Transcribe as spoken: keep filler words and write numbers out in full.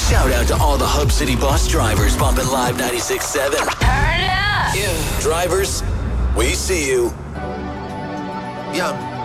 Shout out to all the Hub City bus drivers bumping Live ninety-six point seven. Turn it up! Yeah. Drivers, we see you. Yeah.